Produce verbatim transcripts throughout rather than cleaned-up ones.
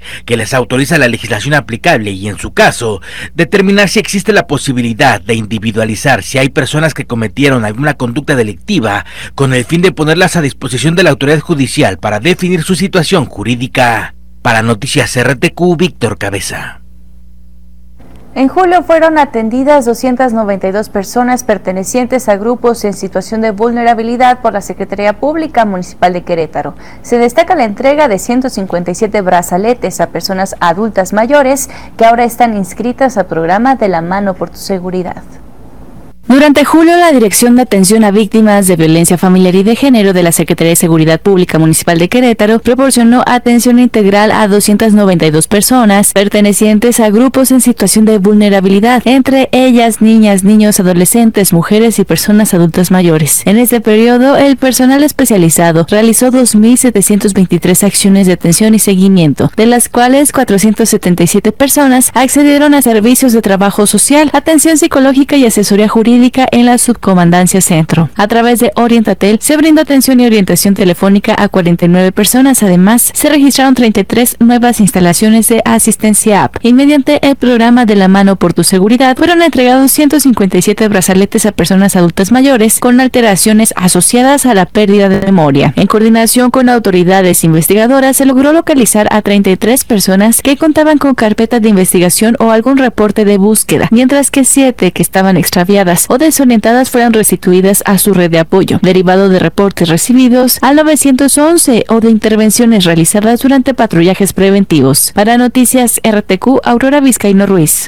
que les autoriza la legislación aplicable y, en su caso, determinar si existe la posibilidad de individualizar si hay personas que cometieron alguna conducta delictiva con el fin de ponerlas a disposición de la autoridad judicial para definir su situación jurídica. Para Noticias R T Q, Víctor Cabeza. En julio fueron atendidas doscientas noventa y dos personas pertenecientes a grupos en situación de vulnerabilidad por la Secretaría Pública Municipal de Querétaro. Se destaca la entrega de ciento cincuenta y siete brazaletes a personas adultas mayores que ahora están inscritas al programa De la Mano por tu Seguridad. Durante julio, la Dirección de Atención a Víctimas de Violencia Familiar y de Género de la Secretaría de Seguridad Pública Municipal de Querétaro proporcionó atención integral a doscientas noventa y dos personas pertenecientes a grupos en situación de vulnerabilidad, entre ellas niñas, niños, adolescentes, mujeres y personas adultas mayores. En este periodo, el personal especializado realizó dos mil setecientas veintitrés acciones de atención y seguimiento, de las cuales cuatrocientas setenta y siete personas accedieron a servicios de trabajo social, atención psicológica y asesoría jurídica en la Subcomandancia Centro. A través de Orientatel se brindó atención y orientación telefónica a cuarenta y nueve personas. Además, se registraron treinta y tres nuevas instalaciones de asistencia app y mediante el programa De la Mano por tu Seguridad fueron entregados ciento cincuenta y siete brazaletes a personas adultas mayores con alteraciones asociadas a la pérdida de memoria. En coordinación con autoridades investigadoras, se logró localizar a treinta y tres personas que contaban con carpeta de investigación o algún reporte de búsqueda, mientras que siete que estaban extraviadas o desorientadas fueron restituidas a su red de apoyo, derivado de reportes recibidos al nueve once o de intervenciones realizadas durante patrullajes preventivos. Para Noticias R T Q, Aurora Vizcaíno Ruiz.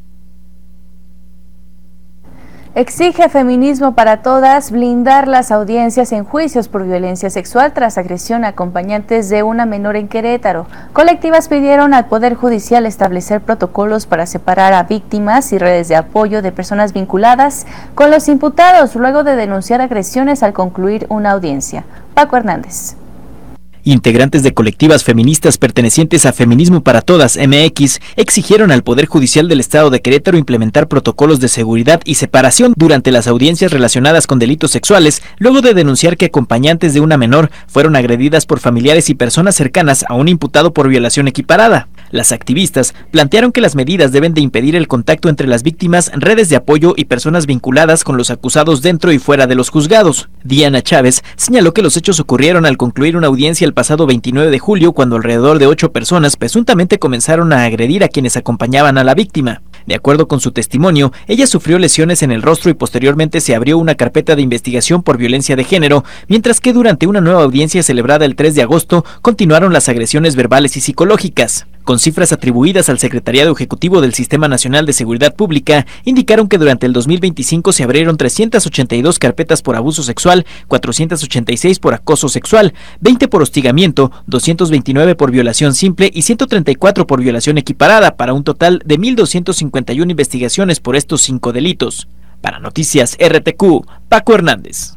Exige Feminismo para Todas blindar las audiencias en juicios por violencia sexual tras agresión a acompañantes de una menor en Querétaro. Colectivas pidieron al Poder Judicial establecer protocolos para separar a víctimas y redes de apoyo de personas vinculadas con los imputados luego de denunciar agresiones al concluir una audiencia. Paco Hernández. Integrantes de colectivas feministas pertenecientes a Feminismo para Todas M X exigieron al Poder Judicial del Estado de Querétaro implementar protocolos de seguridad y separación durante las audiencias relacionadas con delitos sexuales, luego de denunciar que acompañantes de una menor fueron agredidas por familiares y personas cercanas a un imputado por violación equiparada. Las activistas plantearon que las medidas deben de impedir el contacto entre las víctimas, redes de apoyo y personas vinculadas con los acusados dentro y fuera de los juzgados. Diana Chávez señaló que los hechos ocurrieron al concluir una audiencia el pasado veintinueve de julio, cuando alrededor de ocho personas presuntamente comenzaron a agredir a quienes acompañaban a la víctima. De acuerdo con su testimonio, ella sufrió lesiones en el rostro y posteriormente se abrió una carpeta de investigación por violencia de género, mientras que durante una nueva audiencia celebrada el tres de agosto continuaron las agresiones verbales y psicológicas. Con cifras atribuidas al Secretariado Ejecutivo del Sistema Nacional de Seguridad Pública, indicaron que durante el dos mil veinticinco se abrieron trescientas ochenta y dos carpetas por abuso sexual, cuatrocientas ochenta y seis por acoso sexual, veinte por hostigamiento, doscientas veintinueve por violación simple y ciento treinta y cuatro por violación equiparada, para un total de mil doscientas cincuenta y una investigaciones por estos cinco delitos. Para Noticias R T Q, Paco Hernández.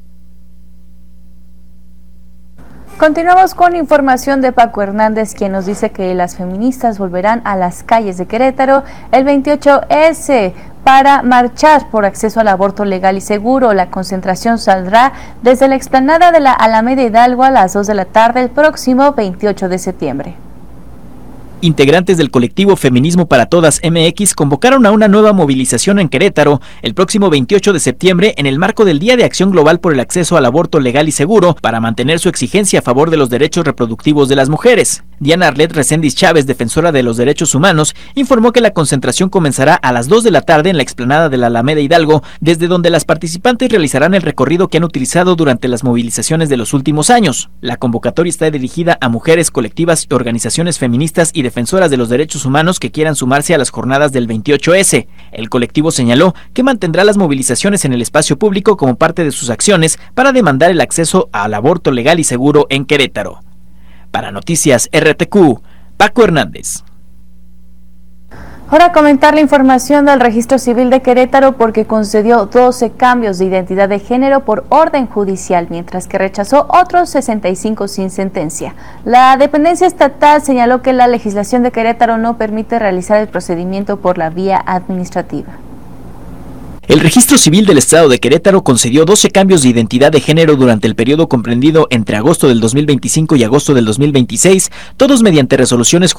Continuamos con información de Paco Hernández, quien nos dice que las feministas volverán a las calles de Querétaro el veintiocho ese para marchar por acceso al aborto legal y seguro. La concentración saldrá desde la explanada de la Alameda Hidalgo a las dos de la tarde el próximo veintiocho de septiembre. Integrantes del colectivo Feminismo para Todas M X convocaron a una nueva movilización en Querétaro el próximo veintiocho de septiembre en el marco del Día de Acción Global por el Acceso al Aborto Legal y Seguro, para mantener su exigencia a favor de los derechos reproductivos de las mujeres. Diana Arlet Reséndiz Chávez, defensora de los derechos humanos, informó que la concentración comenzará a las dos de la tarde en la explanada de la Alameda Hidalgo, desde donde las participantes realizarán el recorrido que han utilizado durante las movilizaciones de los últimos años. La convocatoria está dirigida a mujeres, colectivas y organizaciones feministas y defensoras de los derechos humanos que quieran sumarse a las jornadas del veintiocho ese. El colectivo señaló que mantendrá las movilizaciones en el espacio público como parte de sus acciones para demandar el acceso al aborto legal y seguro en Querétaro. Para Noticias R T Q, Paco Hernández. Ahora comentar la información del Registro Civil de Querétaro, porque concedió doce cambios de identidad de género por orden judicial, mientras que rechazó otros sesenta y cinco sin sentencia. La dependencia estatal señaló que la legislación de Querétaro no permite realizar el procedimiento por la vía administrativa. El Registro Civil del Estado de Querétaro concedió doce cambios de identidad de género durante el periodo comprendido entre agosto del dos mil veinticinco y agosto del dos mil veintiséis, todos mediante resoluciones